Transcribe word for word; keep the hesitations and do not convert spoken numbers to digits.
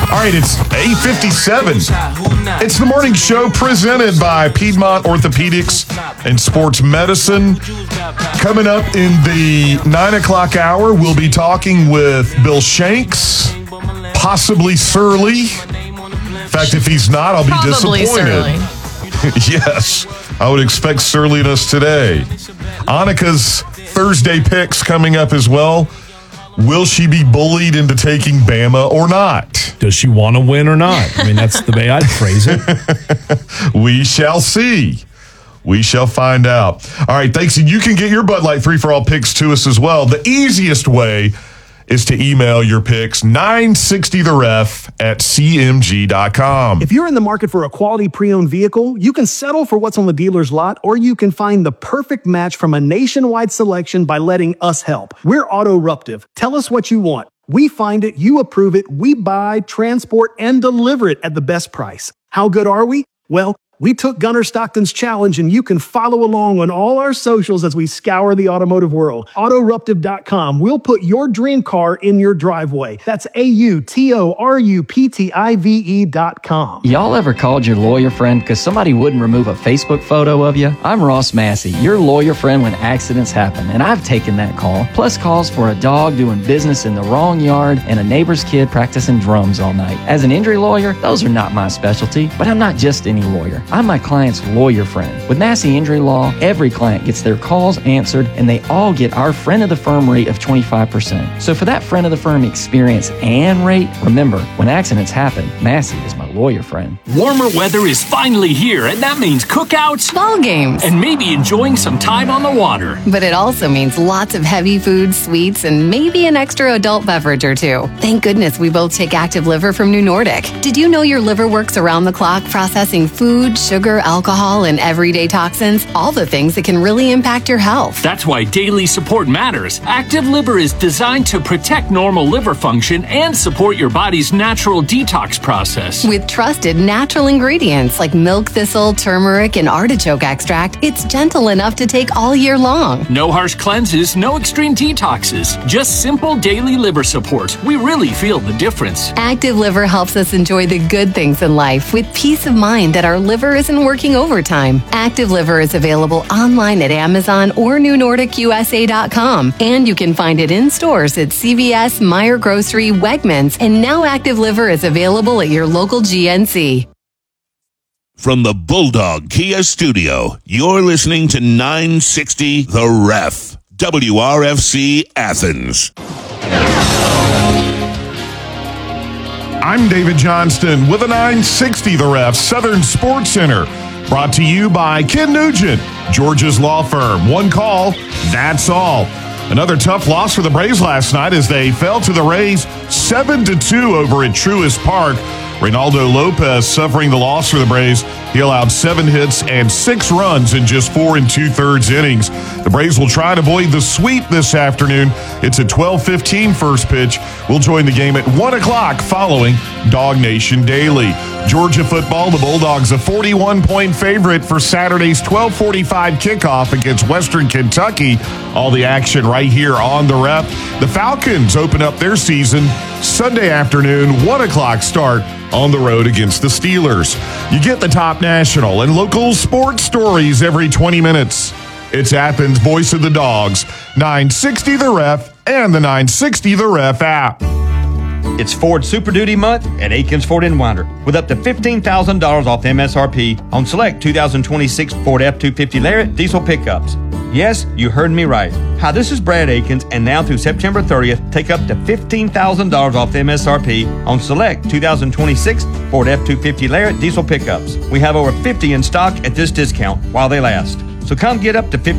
All right, it's eight fifty-seven. It's the morning show presented by Piedmont Orthopedics and Sports Medicine. Coming up in the nine o'clock hour, we'll be talking with Bill Shanks, possibly Surly. In fact, if he's not, I'll be Probably disappointed. Yes, I would expect surliness today. Annika's Thursday picks coming up as well. Will she be bullied into taking Bama or not? Does she want to win or not? I mean, that's the way I'd phrase it. We shall see. We shall find out. All right, thanks. And you can get your Bud Light three for all picks to us as well. The easiest way is to email your picks, nine sixty the ref at c m g dot com. If you're in the market for a quality pre-owned vehicle, you can settle for what's on the dealer's lot, or you can find the perfect match from a nationwide selection by letting us help. We're Autoruptive. Tell us what you want. We find it, you approve it, we buy, transport, and deliver it at the best price. How good are we? Well, we took Gunnar Stockton's challenge, and you can follow along on all our socials as we scour the automotive world. Autoruptive dot com. We'll put your dream car in your driveway. That's A U T O R U P T I V E dot com. Y'all ever called your lawyer friend because somebody wouldn't remove a Facebook photo of you? I'm Ross Massey, your lawyer friend when accidents happen, and I've taken that call, plus calls for a dog doing business in the wrong yard and a neighbor's kid practicing drums all night. As an injury lawyer, those are not my specialty, but I'm not just any lawyer. I'm my client's lawyer friend. With Massey Injury Law, every client gets their calls answered, and they all get our friend of the firm rate of twenty-five percent. So for that friend of the firm experience and rate, remember, when accidents happen, Massey is my lawyer friend. Warmer weather is finally here, and that means cookouts, Ball games, and maybe enjoying some time on the water. but it also means lots of heavy foods, sweets, and maybe an extra adult beverage or two. Thank goodness we both take Active Liver from New Nordic. Did you know your liver works around the clock processing food, sugar, alcohol, and everyday toxins? All the things that can really impact your health. That's why daily support matters. Active Liver is designed to protect normal liver function and support your body's natural detox process. With trusted natural ingredients like milk thistle, turmeric, and artichoke extract, it's gentle enough to take all year long. No harsh cleanses, no extreme detoxes, just simple daily liver support. We really feel the difference. Active Liver helps us enjoy the good things in life with peace of mind that our liver isn't working overtime. Active Liver is available online at Amazon or new nordic u s a dot com, and you can find it in stores at C V S, Meijer Grocery, Wegmans, and now Active Liver is available at your local G N C. From the Bulldog Kia Studio, you're listening to nine sixty The Ref, W R F C Athens. I'm David Johnston with a nine sixty The Ref Southern Sports Center. Brought to you by Ken Nugent, Georgia's law firm. One call, that's all. Another tough loss for the Braves last night as they fell to the Rays seven to two over at Truist Park. Reynaldo Lopez suffering the loss for the Braves. He allowed seven hits and six runs in just four and two-thirds innings. The Braves will try and avoid the sweep this afternoon. It's a twelve fifteen first pitch. We'll join the game at one o'clock following Dog Nation Daily. Georgia football, the Bulldogs a forty-one point favorite for Saturday's twelve forty-five kickoff against Western Kentucky. All the action right here on the Ref. The Falcons open up their season Sunday afternoon, one o'clock start on the road against the Steelers. You get the top national and local sports stories every twenty minutes. It's Athens' Voice of the Dogs, nine sixty The Ref, and the nine sixty The Ref app. It's Ford Super Duty Month at Aikens Ford in Winder with up to fifteen thousand dollars off M S R P on select two thousand twenty-six Ford F two fifty Lariat diesel pickups. Yes, you heard me right. Hi, this is Brad Aikens, and now through September thirtieth, take up to fifteen thousand dollars off M S R P on select two thousand twenty-six Ford F two fifty Lariat diesel pickups. We have over fifty in stock at this discount while they last. So come get up to fifteen